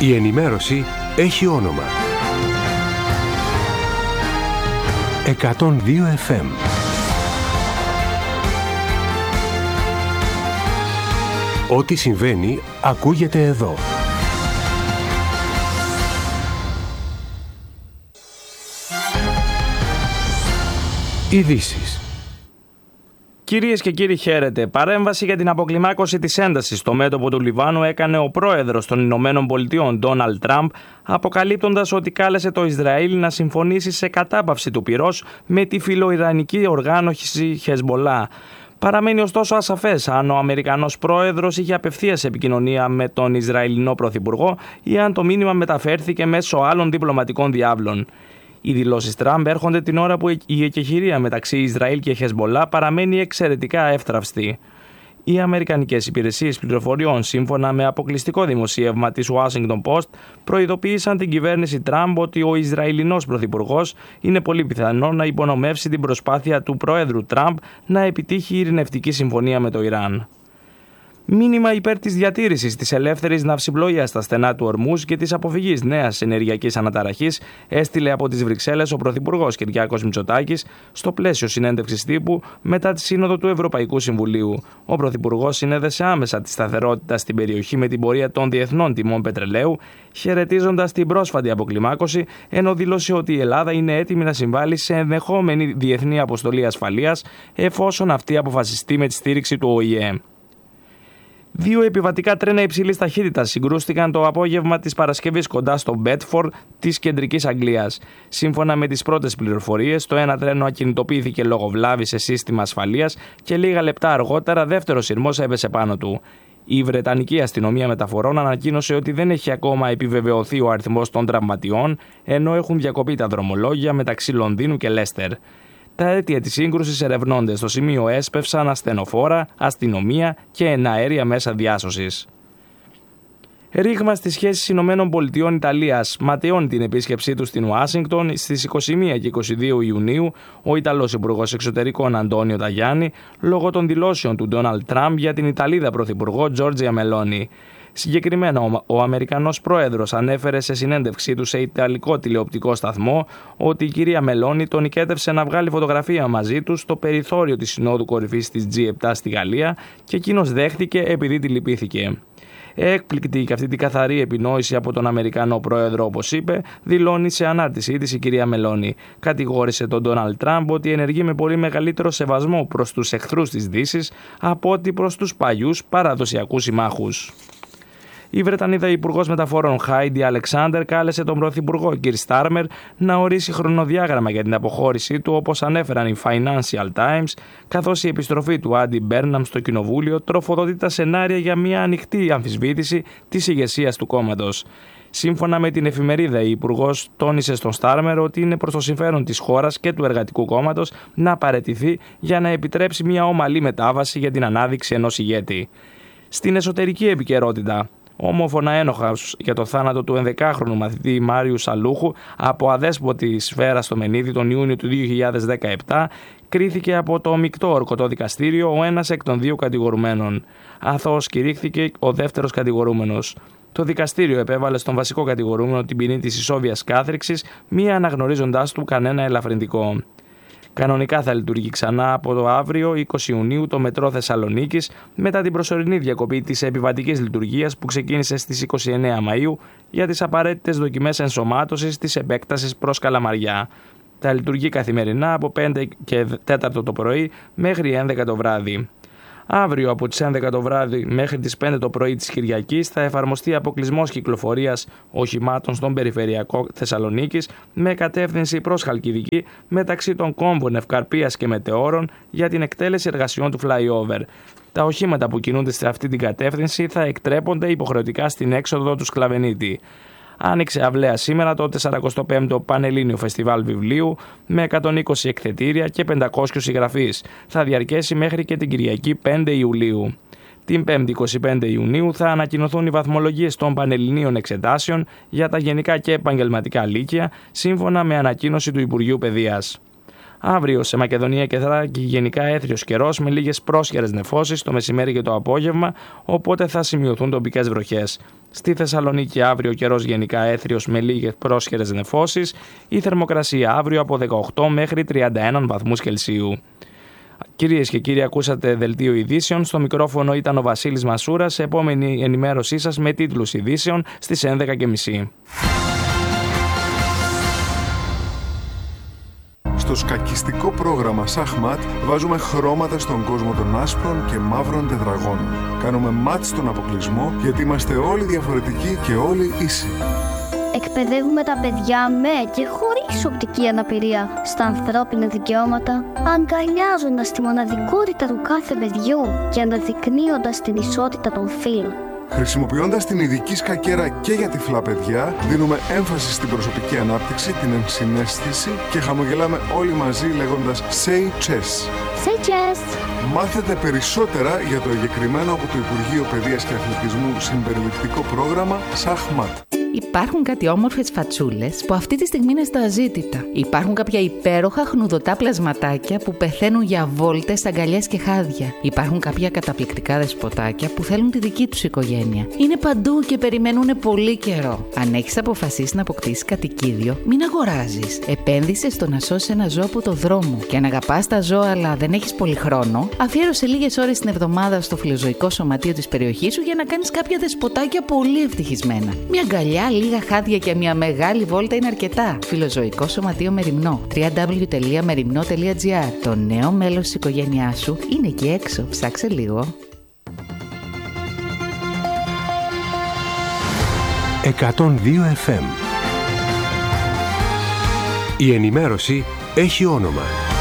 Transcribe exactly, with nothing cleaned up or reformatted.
Η ενημέρωση έχει όνομα. εκατόν δύο εφ εμ. Ό,τι συμβαίνει ακούγεται εδώ. Ειδήσεις. Κυρίες και κύριοι, χαίρετε. Παρέμβαση για την αποκλιμάκωση της έντασης στο μέτωπο του Λιβάνου έκανε ο πρόεδρος των Ηνωμένων Πολιτειών, Ντόναλντ Τραμπ, αποκαλύπτοντας ότι κάλεσε το Ισραήλ να συμφωνήσει σε κατάπαυση του πυρός με τη φιλοϊρανική οργάνωση Χεσμολά. Παραμένει ωστόσο ασαφές αν ο Αμερικανός πρόεδρος είχε απευθείας επικοινωνία με τον Ισραηλινό πρωθυπουργό ή αν το μήνυμα μεταφέρθηκε μέσω άλλων διπλωματικών διάβλων. Οι δηλώσεις Τραμπ έρχονται την ώρα που η εκεχηρία μεταξύ Ισραήλ και Χεσμολά παραμένει εξαιρετικά εύθραυστη. Οι αμερικανικές υπηρεσίες πληροφοριών, σύμφωνα με αποκλειστικό δημοσίευμα της Washington Post, προειδοποίησαν την κυβέρνηση Τραμπ ότι ο Ισραηλινός πρωθυπουργός είναι πολύ πιθανό να υπονομεύσει την προσπάθεια του πρόεδρου Τραμπ να επιτύχει ειρηνευτική συμφωνία με το Ιράν. Μήνυμα υπέρ της διατήρησης της ελεύθερης ναυσιπλοείας στα στενά του Ορμούζ και της αποφυγής νέας ενεργειακής αναταραχής έστειλε από τις Βρυξέλλες ο Πρωθυπουργός Κυριάκος Μητσοτάκης στο πλαίσιο συνέντευξης τύπου μετά τη Σύνοδο του Ευρωπαϊκού Συμβουλίου. Ο Πρωθυπουργός συνέδεσε άμεσα τη σταθερότητα στην περιοχή με την πορεία των διεθνών τιμών πετρελαίου, χαιρετίζοντας την πρόσφατη αποκλιμάκωση, ενώ δήλωσε ότι η Ελλάδα είναι έτοιμη να συμβάλλει σε ενδεχόμενη διεθνή αποστολή ασφαλείας εφόσον αυτή αποφασιστεί με τη στήριξη του Ο Η Ε. Δύο επιβατικά τρένα υψηλής ταχύτητας συγκρούστηκαν το απόγευμα της Παρασκευής κοντά στο Μπέτφορντ της κεντρικής Αγγλίας. Σύμφωνα με τις πρώτες πληροφορίες, το ένα τρένο ακινητοποιήθηκε λόγω βλάβης σε σύστημα ασφαλείας και λίγα λεπτά αργότερα δεύτερος σειρμός έπεσε πάνω του. Η Βρετανική Αστυνομία Μεταφορών ανακοίνωσε ότι δεν έχει ακόμα επιβεβαιωθεί ο αριθμός των τραυματιών, ενώ έχουν διακοπεί τα δρομολόγια μεταξύ Λονδίνου και Λέστερ. Τα αίτια της σύγκρουσης ερευνώνται. Στο σημείο έσπευσαν ασθενοφόρα, αστυνομία και εναέρια μέσα διάσωσης. Ρήγμα στις σχέσεις Ηνωμένων Πολιτειών Ιταλίας. Ματαιώνει την επίσκεψή του στην Ουάσιγκτον στις είκοσι μία και είκοσι δύο Ιουνίου ο Ιταλός Υπουργός Εξωτερικών Αντώνιο Ταγιάννη λόγω των δηλώσεων του Ντόναλντ Τραμπ για την Ιταλίδα Πρωθυπουργό Τζόρτζια Μελόνι. Συγκεκριμένα, ο Αμερικανός πρόεδρος ανέφερε σε συνέντευξή του σε ιταλικό τηλεοπτικό σταθμό ότι η κυρία Μελόνι τον οικέτευσε να βγάλει φωτογραφία μαζί του στο περιθώριο της Συνόδου Κορυφής της τζι επτά στη Γαλλία και εκείνος δέχτηκε επειδή τη λυπήθηκε. Έκπληκτη και αυτή την καθαρή επινόηση από τον Αμερικανό πρόεδρο, όπως είπε, δηλώνει σε ανάρτησή της η κυρία Μελόνι. Κατηγόρησε τον Ντόναλντ Τραμπ ότι ενεργεί με πολύ μεγαλύτερο σεβασμό προς τους εχθρούς της Δύσης από ότι προς τους παλιούς παραδοσιακούς συμμάχους. Η Βρετανίδα Υπουργός Μεταφορών Χάιντι Αλεξάντερ κάλεσε τον Πρωθυπουργό Κιρ Στάρμερ να ορίσει χρονοδιάγραμμα για την αποχώρησή του, όπως ανέφεραν οι Financial Times, καθώς η επιστροφή του Άντι Μπέρναμ στο Κοινοβούλιο τροφοδοτεί τα σενάρια για μια ανοιχτή αμφισβήτηση της ηγεσίας του κόμματος. Σύμφωνα με την εφημερίδα, η Υπουργός τόνισε στον Στάρμερ ότι είναι προς το συμφέρον της χώρας και του Εργατικού Κόμματος να παραιτηθεί για να επιτρέψει μια ομαλή μετάβαση για την ανάδειξη ενός ηγέτη. Στην εσωτερική επικαιρότητα, ομόφωνα ένοχα για το θάνατο του ενδεκάχρονου μαθητή Μάριου Σαλούχου από αδέσποτη σφαίρα στο Μενίδη τον Ιούνιο του δύο χιλιάδες δεκαεπτά, κρίθηκε από το μεικτό ορκωτό δικαστήριο ο ένας εκ των δύο κατηγορουμένων. Αθώος κηρύχθηκε ο δεύτερος κατηγορούμενος. Το δικαστήριο επέβαλε στον βασικό κατηγορούμενο την ποινή της ισόβιας κάθριξης, μη αναγνωρίζοντάς του κανένα ελαφρυντικό. Κανονικά θα λειτουργεί ξανά από το αύριο είκοσι Ιουνίου το μετρό Θεσσαλονίκης μετά την προσωρινή διακοπή της επιβατικής λειτουργίας που ξεκίνησε στις είκοσι εννέα Μαΐου για τις απαραίτητες δοκιμές ενσωμάτωσης της επέκτασης προς Καλαμαριά. Θα λειτουργεί καθημερινά από πέντε και τέσσερα το πρωί μέχρι έντεκα το βράδυ. Αύριο από τις έντεκα το βράδυ μέχρι τις πέντε το πρωί της Κυριακής θα εφαρμοστεί αποκλεισμός κυκλοφορίας οχημάτων στον περιφερειακό Θεσσαλονίκης με κατεύθυνση προς Χαλκιδική μεταξύ των κόμβων Ευκαρπίας και Μετεώρων για την εκτέλεση εργασιών του flyover. Τα οχήματα που κινούνται σε αυτή την κατεύθυνση θα εκτρέπονται υποχρεωτικά στην έξοδο του Σκλαβενίτη. Άνοιξε αυλαία σήμερα το σαρακοστό πέμπτο Πανελλήνιο Φεστιβάλ Βιβλίου με εκατόν είκοσι εκθετήρια και πεντακόσιους συγγραφείς. Θα διαρκέσει μέχρι και την Κυριακή πέντε Ιουλίου. Την πέμπτη εικοστή πέμπτη Ιουνίου θα ανακοινωθούν οι βαθμολογίες των Πανελληνίων εξετάσεων για τα γενικά και επαγγελματικά λύκεια, σύμφωνα με ανακοίνωση του Υπουργείου Παιδείας. Αύριο σε Μακεδονία και Θράκη γενικά έθριος καιρός με λίγες πρόσχερες νεφώσεις το μεσημέρι και το απόγευμα, οπότε θα σημειωθούν τοπικές βροχές. Στη Θεσσαλονίκη αύριο καιρός γενικά έθριος με λίγες πρόσχερες νεφώσεις. Η θερμοκρασία αύριο από δεκαοκτώ μέχρι τριάντα ένα βαθμούς Κελσίου. Κυρίες και κύριοι, ακούσατε δελτίο ειδήσεων. Στο μικρόφωνο ήταν ο Βασίλης Μασούρας. Σε επόμενη ενημέρωσή σας με τίτλους ειδήσεων στις έντεκα και μισή. Στο σκακιστικό πρόγραμμα Σαχμάτ βάζουμε χρώματα στον κόσμο των άσπρων και μαύρων τετραγώνων. Κάνουμε μάτ στον αποκλεισμό γιατί είμαστε όλοι διαφορετικοί και όλοι ίσοι. Εκπαιδεύουμε τα παιδιά με και χωρίς οπτική αναπηρία στα ανθρώπινα δικαιώματα, αγκαλιάζοντας τη μοναδικότητα του κάθε παιδιού και αναδεικνύοντας την ισότητα των φύλων. Χρησιμοποιώντας την ειδική σκακέρα και για τυφλά παιδιά, δίνουμε έμφαση στην προσωπική ανάπτυξη, την ενσυναίσθηση και χαμογελάμε όλοι μαζί λέγοντας Say Chess. Say Chess! Μάθετε περισσότερα για το εγκεκριμένο από το Υπουργείο Παιδείας και Αθλητισμού συμπεριληπτικό πρόγραμμα Σαχμάτ. Υπάρχουν κάτι όμορφες φατσούλες που αυτή τη στιγμή είναι στα αζήτητα. Υπάρχουν κάποια υπέροχα χνουδωτά πλασματάκια που πεθαίνουν για βόλτες, αγκαλιές και χάδια. Υπάρχουν κάποια καταπληκτικά δεσποτάκια που θέλουν τη δική τους οικογένεια. Είναι παντού και περιμένουν πολύ καιρό. Αν έχεις αποφασίσει να αποκτήσεις κατοικίδιο, μην αγοράζεις. Επένδυσε στο να σώσεις ένα ζώο από το δρόμο. Και αν αγαπάς τα ζώα αλλά δεν έχεις πολύ χρόνο, αφιέρωσε λίγες ώρες την εβδομάδα στο φιλοζωικό σωματείο της περιοχής σου για να κάνεις κάποια δεσποτάκια πολύ ευτυχισμένα. Μια αγκαλιά, λίγα χάδια και μια μεγάλη βόλτα είναι αρκετά. Φιλοζωικό Σωματείο Μεριμνό. double-u double-u double-u τελεία μεριμνό τελεία τζι άρ. Το νέο μέλος της οικογένειάς σου είναι εκεί έξω. Ψάξε λίγο. εκατόν δύο εφ εμ. Η ενημέρωση έχει όνομα.